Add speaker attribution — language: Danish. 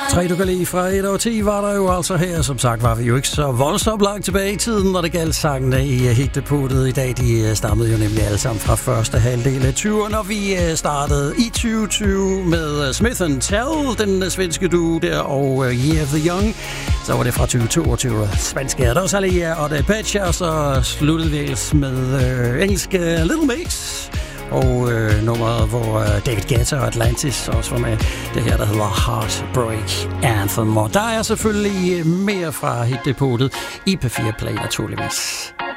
Speaker 1: 3 du kan lide fra 1 år 10 var der jo altså her. Som sagt var vi jo ikke så voldsomt langt tilbage i tiden, når det galt sangene i hitdepotet i dag. De stammede jo nemlig alle sammen fra første halvdel af 20'erne, og vi startede i 2020 med Smith & Tell, den svenske duo der, og Year of the Young. Så var det fra 2022 svenske Rosalia og The Patch, og så sluttede vi ellers med engelske Little Mix. Og nummeret, hvor David Guetta og Atlantis også var med, det her, der hedder Heartbreak Anthem. Og der er selvfølgelig mere fra hitdepotet i P4 Play, naturligvis.